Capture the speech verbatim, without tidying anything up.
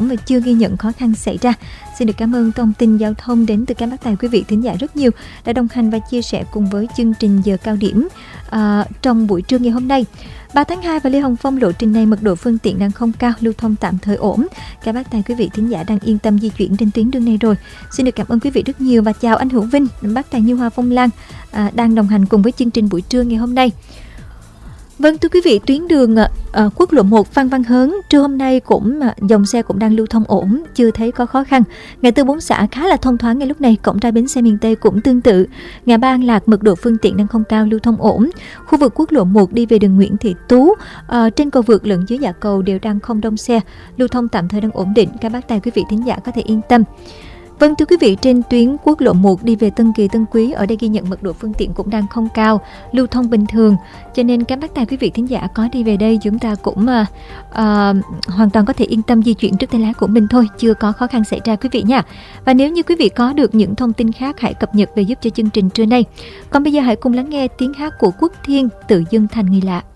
ổn và chưa ghi nhận khó khăn xảy ra. Xin được cảm ơn thông tin giao thông đến từ các bác tài quý vị thính giả rất nhiều đã đồng hành và chia sẻ cùng với chương trình giờ cao điểm à, trong buổi trưa ngày hôm nay. ba tháng hai và Lê Hồng Phong, lộ trình này mật độ phương tiện đang không cao, lưu thông tạm thời ổn. Các bác tài quý vị thính giả đang yên tâm di chuyển trên tuyến đường này rồi. Xin được cảm ơn quý vị rất nhiều và chào anh Hữu Vinh, bác tài Như Hoa Phong Lan à, đang đồng hành cùng với chương trình buổi trưa ngày hôm nay. Vâng, thưa quý vị, tuyến đường uh, quốc lộ một Phan Văn Hớn trưa hôm nay cũng uh, dòng xe cũng đang lưu thông ổn, chưa thấy có khó khăn. Ngã tư Bốn Xã khá là thông thoáng ngay lúc này, cổng ra bến xe miền Tây cũng tương tự. Ngã ba An Lạc mật độ phương tiện đang không cao, lưu thông ổn. Khu vực quốc lộ một đi về đường Nguyễn Thị Tú, uh, trên cầu vượt lẫn dưới dạ cầu đều đang không đông xe, lưu thông tạm thời đang ổn định. Các bác tài quý vị thính giả có thể yên tâm. Vâng, thưa quý vị, trên tuyến quốc lộ một đi về Tân Kỳ, Tân Quý, ở đây ghi nhận mật độ phương tiện cũng đang không cao, lưu thông bình thường. Cho nên các bác tài quý vị thính giả có đi về đây, chúng ta cũng uh, uh, hoàn toàn có thể yên tâm di chuyển trước tay lái của mình thôi, chưa có khó khăn xảy ra quý vị nha. Và nếu như quý vị có được những thông tin khác, hãy cập nhật về giúp cho chương trình trưa nay. Còn bây giờ hãy cùng lắng nghe tiếng hát của Quốc Thiên, Tự Dưng Thành Người Lạ.